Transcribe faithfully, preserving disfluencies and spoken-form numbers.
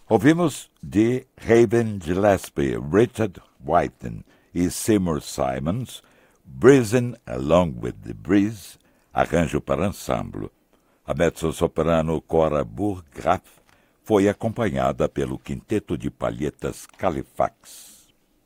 Ouvimos de Raven Gillespie, Richard Whiten e Seymour Simons, Breezin' Along with the Breeze, arranjo para ensemble. A mezzo-soprano Cora Burggraf foi acompanhada pelo quinteto de palhetas Califax.